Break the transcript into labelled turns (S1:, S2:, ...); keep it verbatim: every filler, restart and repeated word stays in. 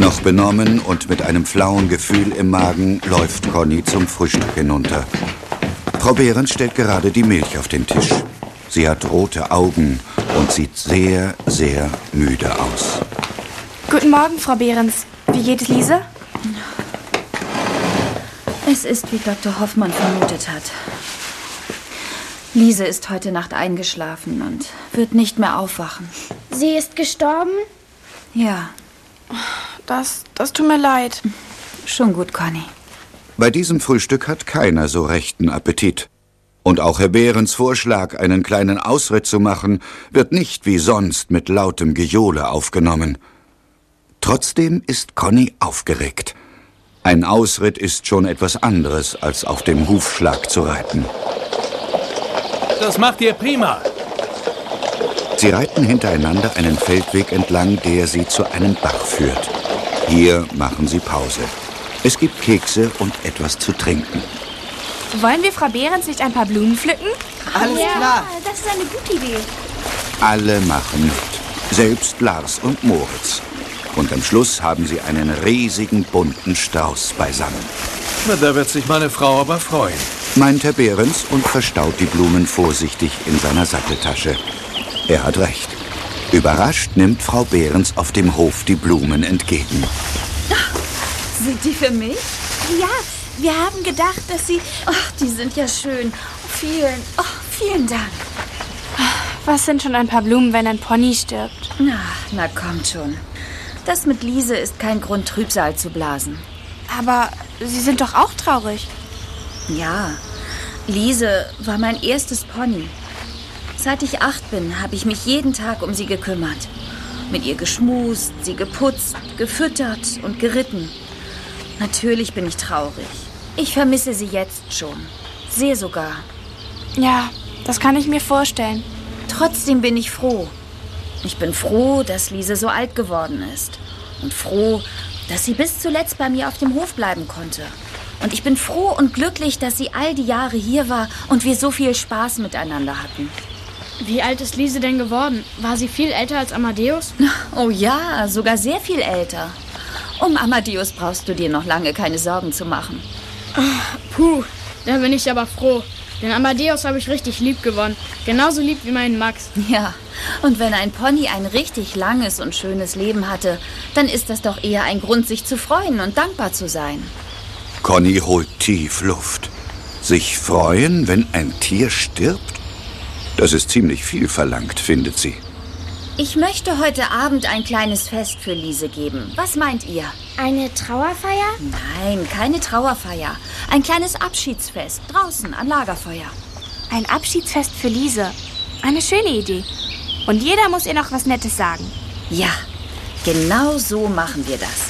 S1: Noch benommen und mit einem flauen Gefühl im Magen läuft Conny zum Frühstück hinunter. Frau Behrens stellt gerade die Milch auf den Tisch. Sie hat rote Augen und sieht sehr, sehr müde aus.
S2: Guten Morgen, Frau Behrens. Wie geht es Lise?
S3: Es ist, wie Doktor Hoffmann vermutet hat. Lise ist heute Nacht eingeschlafen und wird nicht mehr aufwachen.
S4: Sie ist gestorben?
S3: Ja.
S2: Das, das tut mir leid.
S3: Schon gut, Conny.
S1: Bei diesem Frühstück hat keiner so rechten Appetit. Und auch Herr Behrens Vorschlag, einen kleinen Ausritt zu machen, wird nicht wie sonst mit lautem Gejohle aufgenommen. Trotzdem ist Conny aufgeregt. Ein Ausritt ist schon etwas anderes, als auf dem Hufschlag zu reiten.
S5: Das macht ihr prima.
S1: Sie reiten hintereinander einen Feldweg entlang, der sie zu einem Bach führt. Hier machen sie Pause. Es gibt Kekse und etwas zu trinken.
S2: Wollen wir Frau Behrens nicht ein paar Blumen pflücken?
S6: Alles
S4: ja,
S6: klar.
S4: Das ist eine gute Idee.
S1: Alle machen mit, selbst Lars und Moritz. Und am Schluss haben sie einen riesigen bunten Strauß beisammen.
S5: Na, da wird sich meine Frau aber freuen.
S1: Meint Herr Behrens und verstaut die Blumen vorsichtig in seiner Satteltasche. Er hat recht. Überrascht nimmt Frau Behrens auf dem Hof die Blumen entgegen.
S3: Sind die für mich?
S2: Ja, wir haben gedacht, dass Sie...
S3: Ach, die sind ja schön. Vielen, oh, vielen Dank.
S2: Was sind schon ein paar Blumen, wenn ein Pony stirbt?
S3: Na, na kommt schon. Das mit Lise ist kein Grund, Trübsal zu blasen.
S2: Aber Sie sind doch auch traurig.
S3: Ja, Lise war mein erstes Pony. Seit ich acht bin, habe ich mich jeden Tag um sie gekümmert. Mit ihr geschmust, sie geputzt, gefüttert und geritten. Natürlich bin ich traurig. Ich vermisse sie jetzt schon. Sehr sogar.
S2: Ja, das kann ich mir vorstellen.
S3: Trotzdem bin ich froh. Ich bin froh, dass Lise so alt geworden ist. Und froh, dass sie bis zuletzt bei mir auf dem Hof bleiben konnte. Und ich bin froh und glücklich, dass sie all die Jahre hier war und wir so viel Spaß miteinander hatten.
S4: Wie alt ist Lise denn geworden? War sie viel älter als Amadeus?
S3: Oh ja, sogar sehr viel älter. Um Amadeus brauchst du dir noch lange keine Sorgen zu machen.
S4: Puh, da bin ich aber froh. Den Amadeus habe ich richtig lieb gewonnen. Genauso lieb wie meinen Max.
S3: Ja, und wenn ein Pony ein richtig langes und schönes Leben hatte, dann ist das doch eher ein Grund, sich zu freuen und dankbar zu sein.
S1: Conny holt tief Luft. Sich freuen, wenn ein Tier stirbt? Das ist ziemlich viel verlangt, findet sie.
S3: Ich möchte heute Abend ein kleines Fest für Lise geben. Was meint ihr?
S4: Eine Trauerfeier?
S3: Nein, keine Trauerfeier. Ein kleines Abschiedsfest draußen am Lagerfeuer.
S2: Ein Abschiedsfest für Lise. Eine schöne Idee. Und jeder muss ihr noch was Nettes sagen.
S3: Ja, genau so machen wir das.